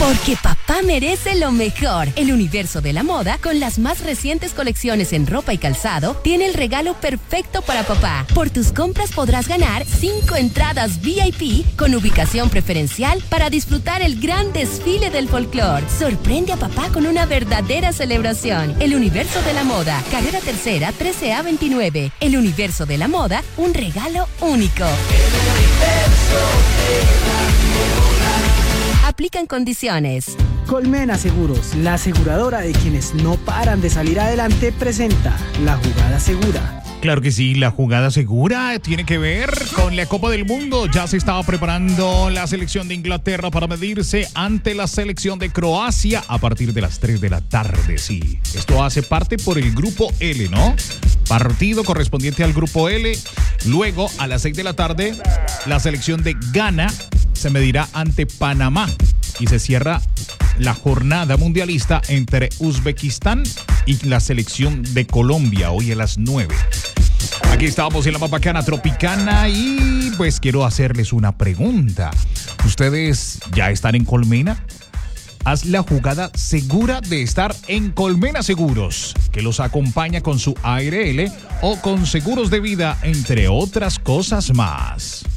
Porque papá merece lo mejor. El universo de la moda, con las más recientes colecciones en ropa y calzado, tiene el regalo perfecto para papá. Por tus compras podrás ganar 5 entradas VIP con ubicación preferencial para disfrutar el gran desfile del folclore. Sorprende a papá con una verdadera celebración. El universo de la moda, carrera tercera, 13A 29. El universo de la moda, un regalo único. Aplican condiciones. Colmena Seguros, la aseguradora de quienes no paran de salir adelante, presenta La Jugada Segura. Claro que sí, la jugada segura tiene que ver con la Copa del Mundo. Ya se estaba preparando la selección de Inglaterra para medirse ante la selección de Croacia a partir de las 3 de la tarde, sí. Esto hace parte por el grupo L, ¿no? Partido correspondiente al grupo L. Luego, a las 6 de la tarde, la selección de Ghana se medirá ante Panamá y se cierra la jornada mundialista entre Uzbekistán y la selección de Colombia, hoy a las 9. Aquí estamos en la más bacana Tropicana y pues quiero hacerles una pregunta. ¿Ustedes ya están en Colmena? Haz la jugada segura de estar en Colmena Seguros, que los acompaña con su ARL o con seguros de vida, entre otras cosas más.